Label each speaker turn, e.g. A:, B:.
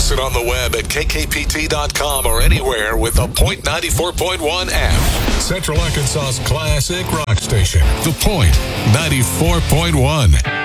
A: Listen on the web at kkpt.com or anywhere with the Point 94.1 app. Central Arkansas's classic rock station, The Point 94.1.